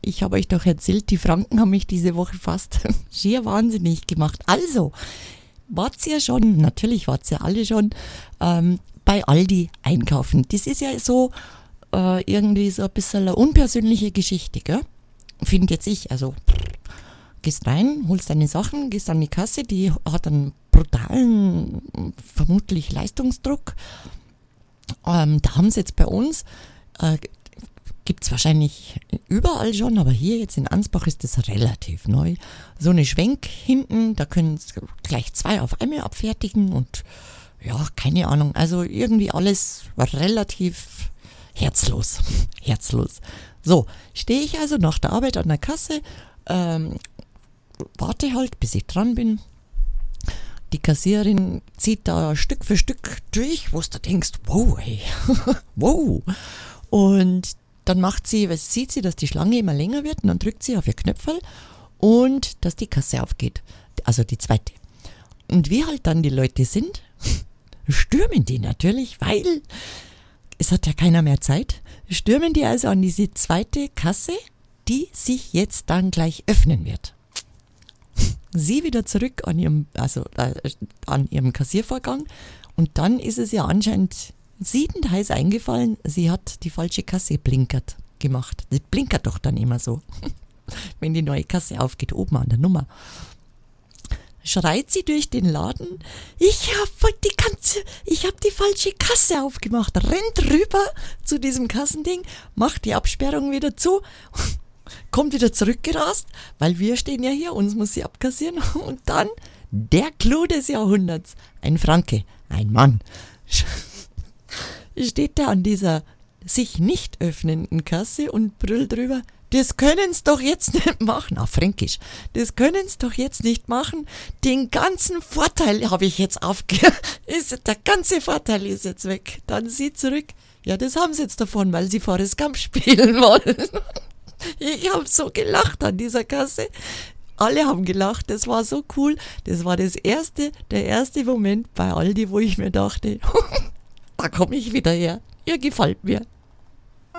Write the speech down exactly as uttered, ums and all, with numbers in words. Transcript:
ich habe euch doch erzählt, die Franken haben mich diese Woche fast schier wahnsinnig gemacht. Also, wart ihr schon, natürlich wart ihr alle schon, ähm, bei Aldi einkaufen. Das ist ja so äh, irgendwie so ein bisschen eine unpersönliche Geschichte, gell? Finde jetzt ich. Also, gehst rein, holst deine Sachen, gehst an die Kasse, die hat einen brutalen, vermutlich Leistungsdruck. Ähm, da haben sie jetzt bei uns, äh, gibt es wahrscheinlich überall schon, aber hier jetzt in Ansbach ist das relativ neu. So eine Schwenk hinten, da können sie gleich zwei auf einmal abfertigen und ja, keine Ahnung, also irgendwie alles relativ herzlos. Herzlos. So, stehe ich also nach der Arbeit an der Kasse, ähm, warte halt, bis ich dran bin. Die Kassierin zieht da Stück für Stück durch, wo du denkst, wow, ey, wow. Und dann macht sie, weil sieht sie, dass die Schlange immer länger wird und dann drückt sie auf ihr Knöpferl und dass die Kasse aufgeht. Also die zweite. Und wie halt dann die Leute sind, stürmen die natürlich, weil es hat ja keiner mehr Zeit, stürmen die also an diese zweite Kasse, die sich jetzt dann gleich öffnen wird. Sie wieder zurück an ihrem, also äh, an ihrem Kassiervorgang und dann ist es ja anscheinend siedend heiß eingefallen, sie hat die falsche Kasse blinkert gemacht. Das blinkert doch dann immer so, wenn die neue Kasse aufgeht, oben an der Nummer. Schreit sie durch den Laden, ich hab die ganze, ich hab die falsche Kasse aufgemacht, rennt rüber zu diesem Kassending, macht die Absperrung wieder zu, kommt wieder zurückgerast, weil wir stehen ja hier, uns muss sie abkassieren und dann der Clou des Jahrhunderts, ein Franke, ein Mann, steht da an dieser sich nicht öffnenden Kasse und brüllt drüber, das können's doch jetzt nicht machen, auf Fränkisch, das können's doch jetzt nicht machen, den ganzen Vorteil habe ich jetzt aufge... ist, der ganze Vorteil ist jetzt weg. Dann sie zurück, ja, das haben sie jetzt davon, weil sie Forrest Gump spielen wollen. Ich habe so gelacht an dieser Kasse. Alle haben gelacht, das war so cool. Das war das erste, der erste Moment bei Aldi, wo ich mir dachte, da komme ich wieder her. Ihr gefällt mir.